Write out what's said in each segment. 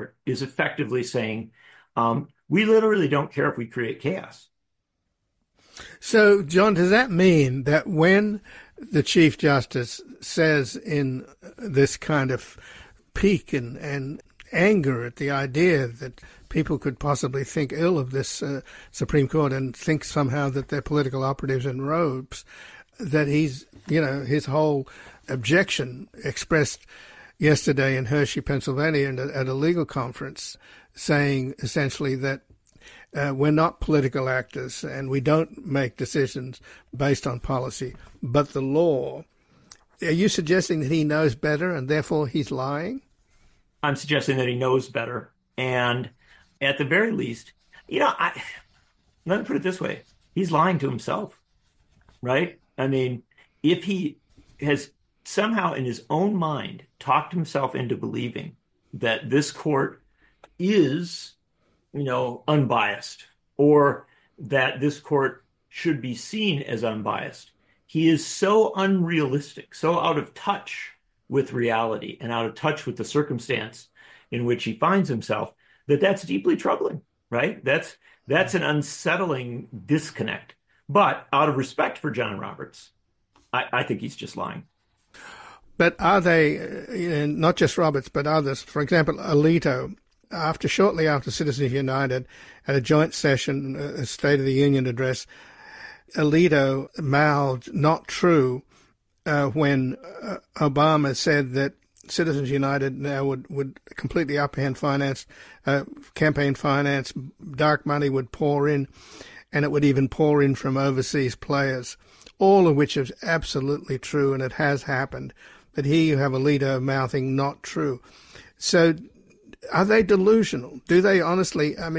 Court is effectively saying, we literally don't care if we create chaos. So, John, does that mean that when the Chief Justice says in this kind of pique and anger at the idea that people could possibly think ill of this Supreme Court and think somehow that they're political operatives in robes, that he's, his whole objection expressed yesterday in Hershey, Pennsylvania, at a legal conference, saying essentially that we're not political actors and we don't make decisions based on policy, but the law. Are you suggesting that he knows better and therefore he's lying? I'm suggesting that he knows better. And at the very least, let me put it this way. He's lying to himself, right? I mean, if he has somehow in his own mind talked himself into believing that this court is, unbiased, or that this court should be seen as unbiased, he is so unrealistic, so out of touch with reality and out of touch with the circumstance in which he finds himself, that's deeply troubling, right? That's an unsettling disconnect. But out of respect for John Roberts, I think he's just lying. But are they, not just Roberts, but others, for example, Alito, shortly after Citizens United at a joint session, a State of the Union address, Alito mouthed "not true" when Obama said that Citizens United now would completely upend finance, campaign finance, dark money would pour in, and it would even pour in from overseas players, all of which is absolutely true, and it has happened. But here you have Alito mouthing "not true." So are they delusional? Do they honestly, on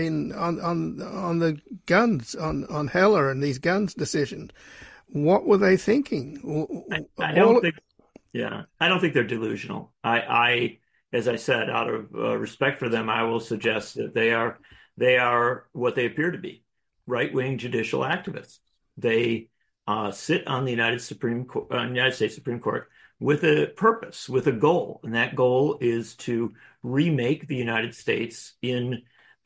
the guns, on Heller and these guns decisions, what were they thinking? I don't think they're delusional. As I said, out of respect for them, I will suggest that they are what they appear to be, right-wing judicial activists. They sit on the United States Supreme Court with a purpose, with a goal, and that goal is to remake the United States in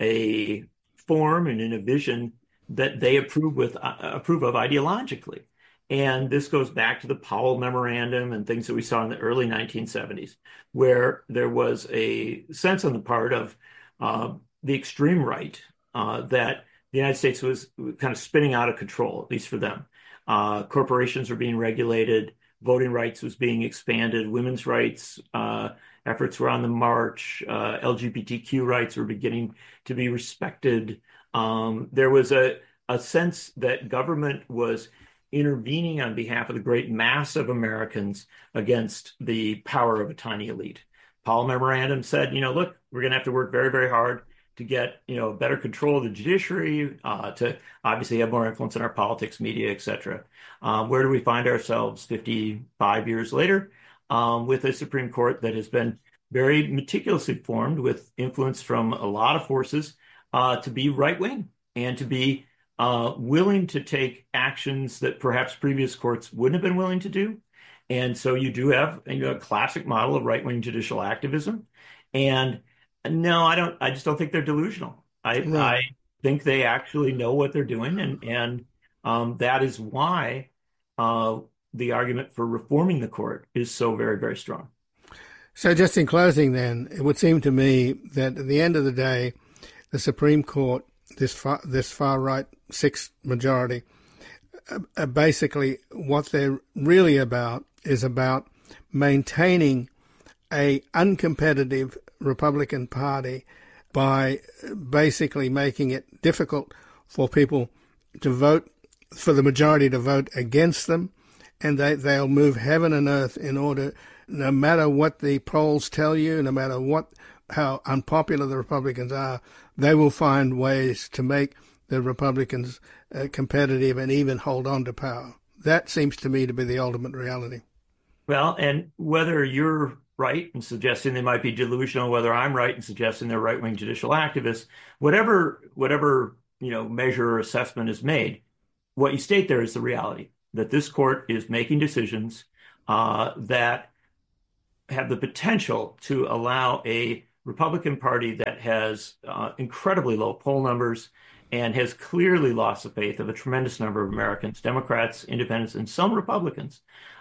a form and in a vision that they approve of ideologically. And this goes back to the Powell Memorandum and things that we saw in the early 1970s, where there was a sense on the part of the extreme right that the United States was kind of spinning out of control, at least for them. Corporations were being regulated, voting rights was being expanded, women's rights efforts were on the march, LGBTQ rights were beginning to be respected. There was a sense that government was intervening on behalf of the great mass of Americans against the power of a tiny elite. Powell Memorandum said, look, we're going to have to work very, very hard to get, better control of the judiciary, to obviously have more influence in our politics, media, et cetera. Where do we find ourselves 55 years later with a Supreme Court that has been very meticulously formed with influence from a lot of forces to be right-wing and to be willing to take actions that perhaps previous courts wouldn't have been willing to do. And so you do have a classic model of right-wing judicial activism. And no, I just don't think they're delusional. I think they actually know what they're doing. And that is why the argument for reforming the court is so very, very strong. So just in closing then, it would seem to me that at the end of the day, the Supreme Court, this far right 6 majority, basically what they're really about is about maintaining a uncompetitive Republican Party by basically making it difficult for people to vote, for the majority to vote against them, and they'll move heaven and earth in order, no matter what the polls tell you, no matter how unpopular the Republicans are, they will find ways to make the Republicans competitive and even hold on to power. That seems to me to be the ultimate reality. Well, and whether you're right in suggesting they might be delusional, whether I'm right in suggesting they're right-wing judicial activists, whatever measure or assessment is made, what you state there is the reality that this court is making decisions that have the potential to allow a Republican Party that has incredibly low poll numbers and has clearly lost the faith of a tremendous number of Americans, Democrats, independents, and some Republicans,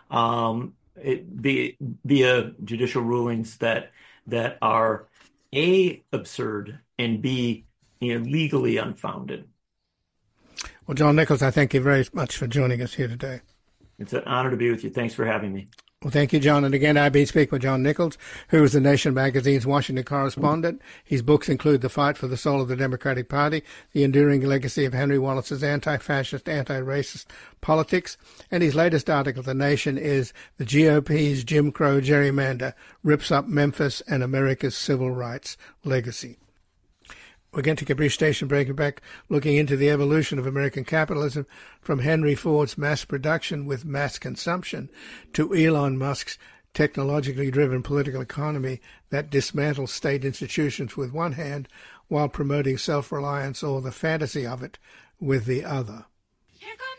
via judicial rulings that are A, absurd, and B, legally unfounded. Well, John Nichols, I thank you very much for joining us here today. It's an honor to be with you. Thanks for having me. Well, thank you, John. And again, I've been speaking with John Nichols, who is The Nation magazine's Washington correspondent. His books include The Fight for the Soul of the Democratic Party, The Enduring Legacy of Henry Wallace's Anti-Fascist, Anti-Racist Politics, and his latest article, The Nation, is The GOP's Jim Crow Gerrymander Rips Up Memphis and America's Civil Rights Legacy. We're going to take a brief station break and back, looking into the evolution of American capitalism from Henry Ford's mass production with mass consumption to Elon Musk's technologically driven political economy that dismantles state institutions with one hand while promoting self-reliance or the fantasy of it with the other. Here comes